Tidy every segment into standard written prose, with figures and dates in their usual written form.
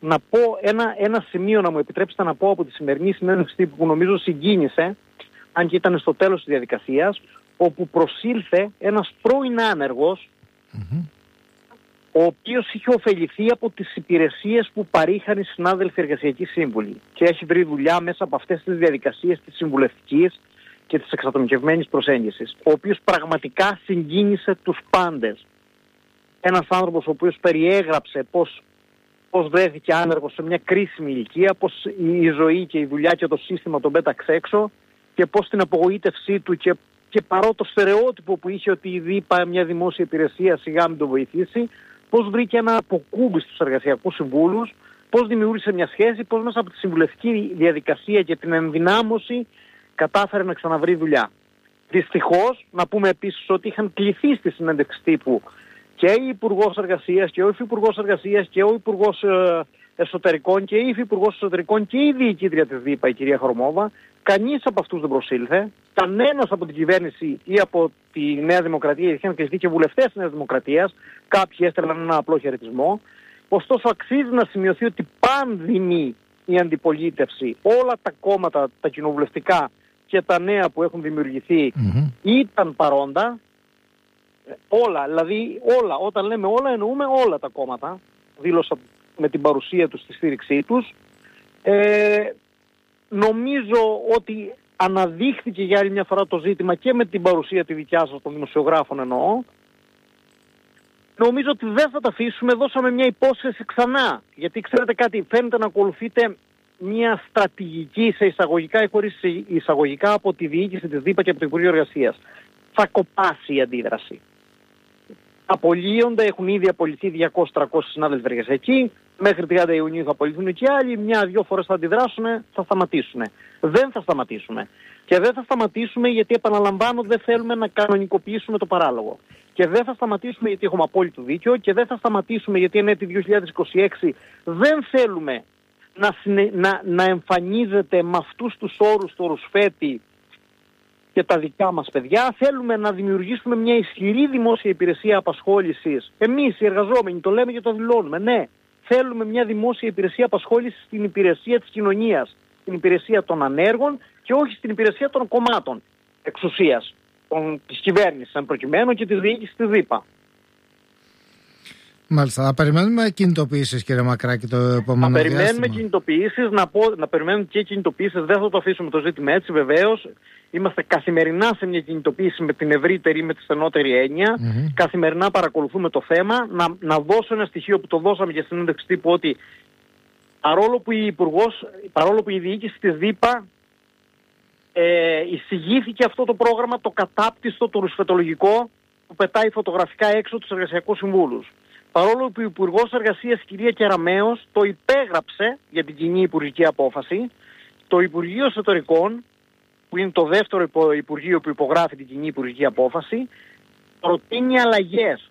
να πω ένα σημείο, να μου επιτρέψετε να πω, από τη σημερινή συνέντευξη που νομίζω συγκίνησε, αν και ήταν στο τέλος της διαδικασίας, όπου προσήλθε ένας πρώην άνεργος, ο οποίος είχε ωφεληθεί από τις υπηρεσίες που παρήχαν οι συνάδελφοι εργασιακοί σύμβουλοι και έχει βρει δουλειά μέσα από αυτές τις διαδικασίες της συμβουλευτικής και της εξατομικευμένης προσέγγισης, ο οποίος πραγματικά συγκίνησε τους πάντες. Ένας άνθρωπος ο οποίος περιέγραψε πώς βρέθηκε άνεργος σε μια κρίσιμη ηλικία, πώς η ζωή και η δουλειά και το σύστημα τον πέταξε έξω και πώς την απογοήτευσή του και παρό το στερεότυπο που είχε ότι η ΔΥΠΑ, μια δημόσια υπηρεσία, σιγά μην τον βοηθήσει, πώς βρήκε ένα αποκούμπι στους εργασιακούς συμβούλους, πώς δημιούργησε μια σχέση, πώς μέσα από τη συμβουλευτική διαδικασία και την ενδυνάμωση κατάφερε να ξαναβρει δουλειά. Δυστυχώς, να πούμε επίσης ότι είχαν κληθεί στη συνέντευξη τύπου και η Υπουργός Εργασίας και ο Υφυπουργός Εργασίας και ο Υπουργός Εσωτερικών και η Υφυπουργός Εσωτερικών και η διοικήτρια της ΔΥΠΑ, η κυρία Χορμόβα. Κανείς από αυτούς δεν προσήλθε. Κανένας από την κυβέρνηση ή από τη Νέα Δημοκρατία, είχαν κλειστεί και βουλευτές της Νέας Δημοκρατίας, κάποιοι έστελναν ένα απλό χαιρετισμό. Ωστόσο, αξίζει να σημειωθεί ότι πάνδημη η αντιπολίτευση, όλα τα κόμματα, τα κοινοβουλευτικά και τα νέα που έχουν δημιουργηθεί ήταν παρόντα. Όλα, δηλαδή όλα, όταν λέμε όλα εννοούμε όλα τα κόμματα, δήλωσαν με την παρουσία τους, τη στήριξή τους. Νομίζω ότι αναδείχθηκε για άλλη μια φορά το ζήτημα και με την παρουσία τη δικιά σας των δημοσιογράφων εννοώ. Νομίζω ότι δεν θα τα αφήσουμε, δώσαμε μια υπόσχεση ξανά. Γιατί ξέρετε κάτι, φαίνεται να ακολουθείτε μια στρατηγική σε εισαγωγικά ή χωρίς εισαγωγικά από τη διοίκηση της ΔΥΠΑ και από το Υπουργείο Εργασίας. Θα κοπάσει η αντίδραση. Απολύονται, έχουν ήδη απολυθεί 200-300 συνάδελφοι εργασιακοί. Μέχρι 30 Ιουνίου θα απολυθούν και άλλοι. Μια-δυο φορές θα αντιδράσουν, θα σταματήσουν. Δεν θα σταματήσουμε. Και δεν θα σταματήσουμε γιατί, επαναλαμβάνω, δεν θέλουμε να κανονικοποιήσουμε το παράλογο. Και δεν θα σταματήσουμε γιατί έχουμε απόλυτο δίκιο. Και δεν θα σταματήσουμε γιατί εν έτη 2026 δεν θέλουμε να εμφανίζεται με αυτούς τους όρους το ρουσφέτη και τα δικά μας παιδιά. Θέλουμε να δημιουργήσουμε μια ισχυρή δημόσια υπηρεσία απασχόλησης. Εμείς οι εργαζόμενοι το λέμε και το δηλώνουμε. Ναι, θέλουμε μια δημόσια υπηρεσία απασχόλησης στην υπηρεσία της κοινωνίας, στην υπηρεσία των ανέργων και όχι στην υπηρεσία των κομμάτων εξουσίας, της κυβέρνησης εν προκειμένου και της διοίκησης της ΔΥΠΑ. Μάλιστα. Θα περιμένουμε κινητοποιήσεις, κύριε Μακράκη, το επόμενο διάστημα. Να περιμένουμε κινητοποιήσεις, να περιμένουμε και κινητοποιήσεις. Δεν θα το αφήσουμε το ζήτημα έτσι, βεβαίως. Είμαστε καθημερινά σε μια κινητοποίηση με την ευρύτερη ή με τη στενότερη έννοια. Καθημερινά παρακολουθούμε το θέμα. Να δώσω ένα στοιχείο που το δώσαμε για συνέντευξη τύπου, ότι παρόλο που η διοίκηση της ΔΥΠΑ εισηγήθηκε αυτό το πρόγραμμα, το κατάπτυστο, το ρουσφετολογικό, που πετάει φωτογραφικά έξω τους εργασιακούς συμβούλους. Παρόλο που η Υπουργός Εργασίας, κυρία Κεραμέως, το υπέγραψε για την κοινή υπουργική απόφαση, το Υπουργείο Εσωτερικών, που είναι το δεύτερο Υπουργείο που υπογράφει την κοινή υπουργική απόφαση, προτείνει αλλαγές.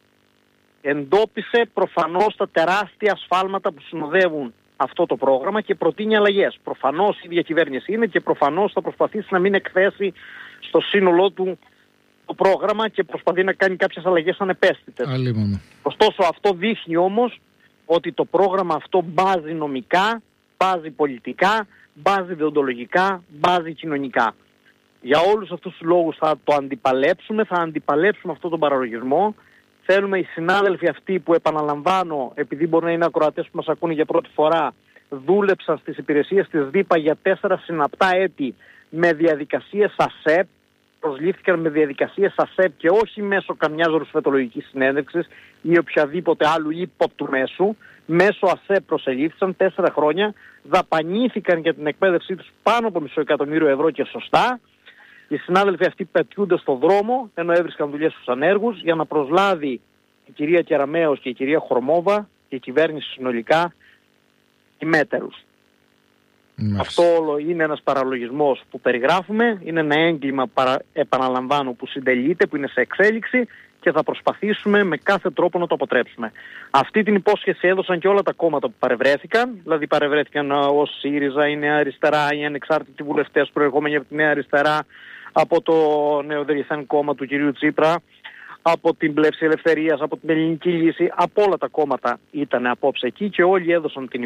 Εντόπισε προφανώς τα τεράστια ασφάλματα που συνοδεύουν αυτό το πρόγραμμα και προτείνει αλλαγές. Προφανώς η διακυβέρνηση είναι και προφανώς θα προσπαθήσει να μην εκθέσει στο σύνολό του το πρόγραμμα και προσπαθεί να κάνει κάποιες αλλαγές ανεπαίσθητες. Ωστόσο αυτό δείχνει όμως ότι το πρόγραμμα αυτό μπάζει νομικά, μπάζει πολιτικά, μπάζει δεοντολογικά, μπάζει κοινωνικά. Για όλους αυτούς τους λόγους θα το αντιπαλέψουμε, θα αντιπαλέψουμε αυτόν τον παραλογισμό. Θέλουμε οι συνάδελφοι αυτοί που, επαναλαμβάνω, επειδή μπορεί να είναι ακροατές που μας ακούνε για πρώτη φορά, δούλεψαν στις υπηρεσίες της ΔΥΠΑ για 4 συναπτά έτη με διαδικασίες ΑΣΕΠ, προσλήφθηκαν με διαδικασίες ΑΣΕΠ και όχι μέσω καμιάς ρουσφετολογικής συνέντευξης ή οποιαδήποτε άλλου ύποπτου μέσου. Μέσω ΑΣΕΠ προσελήφθησαν 4 χρόνια, δαπανήθηκαν για την εκπαίδευσή τους πάνω από $500,000 και σωστά. Οι συνάδελφοι αυτοί πετιούνται στον δρόμο, ενώ έβρισκαν δουλειές στους ανέργους, για να προσλάβει η κυρία Κεραμέως και η κυρία Χορμόβα και η κυβέρνηση συνολικά ημέτερους. Αυτό όλο είναι ένας παραλογισμός που περιγράφουμε, είναι ένα έγκλημα, επαναλαμβάνω, που συντελείται, που είναι σε εξέλιξη και θα προσπαθήσουμε με κάθε τρόπο να το αποτρέψουμε. Αυτή την υπόσχεση έδωσαν και όλα τα κόμματα που παρευρέθηκαν, δηλαδή παρευρέθηκαν ο ΣΥΡΙΖΑ, η Νέα Αριστερά, οι ανεξάρτητοι βουλευτές προερχόμενοι από τη Νέα Αριστερά, από το Νεοδιεθνές Κόμμα του κυρίου Τσίπρα, από την Πλεύση Ελευθερίας, από την Ελληνική Λύση, από όλα τα κόμματα ήταν απόψε εκεί και όλοι έδωσαν την